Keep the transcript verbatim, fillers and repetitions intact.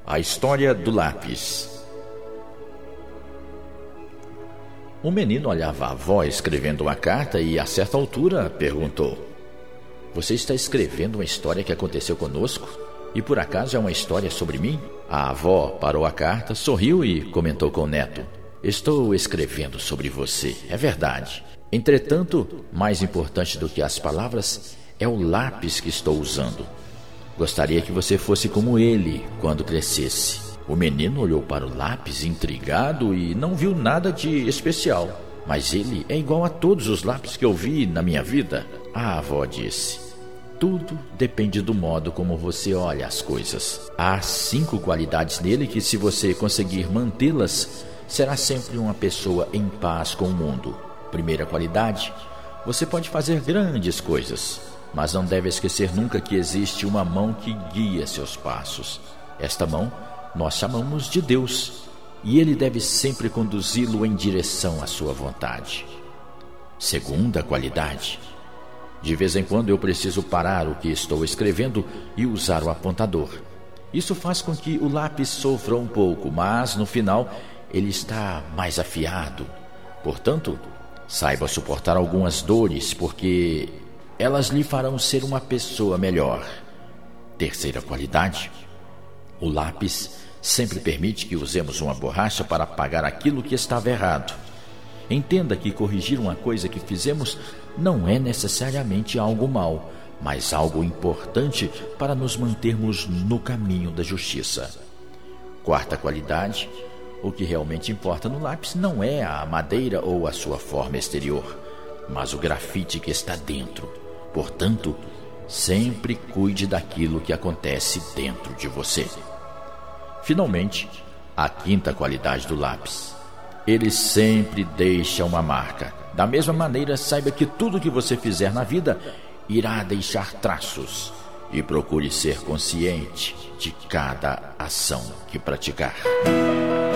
A história do lápis. Um menino olhava a avó escrevendo uma carta e, a certa altura, perguntou: "Você está escrevendo uma história que aconteceu conosco? E por acaso é uma história sobre mim?" A avó parou a carta, sorriu e comentou com o neto: "Estou escrevendo sobre você, é verdade. Entretanto, mais importante do que as palavras é o lápis que estou usando. Gostaria que você fosse como ele quando crescesse." O menino olhou para o lápis intrigado e não viu nada de especial. "Mas ele é igual a todos os lápis que eu vi na minha vida." A avó disse: "Tudo depende do modo como você olha as coisas. Há cinco qualidades nele que, se você conseguir mantê-las, será sempre uma pessoa em paz com o mundo. Primeira qualidade: você pode fazer grandes coisas, mas não deve esquecer nunca que existe uma mão que guia seus passos. Esta mão nós chamamos de Deus, e Ele deve sempre conduzi-lo em direção à sua vontade. Segunda qualidade: de vez em quando eu preciso parar o que estou escrevendo e usar o apontador. Isso faz com que o lápis sofra um pouco, mas no final ele está mais afiado. Portanto, saiba suportar algumas dores, porque elas lhe farão ser uma pessoa melhor. Terceira qualidade: o lápis sempre permite que usemos uma borracha para apagar aquilo que estava errado. Entenda que corrigir uma coisa que fizemos não é necessariamente algo mau, mas algo importante para nos mantermos no caminho da justiça. Quarta qualidade: o que realmente importa no lápis não é a madeira ou a sua forma exterior, mas o grafite que está dentro. Portanto, sempre cuide daquilo que acontece dentro de você." Finalmente, a quinta qualidade do lápis: ele sempre deixa uma marca. Da mesma maneira, saiba que tudo que você fizer na vida irá deixar traços, e procure ser consciente de cada ação que praticar.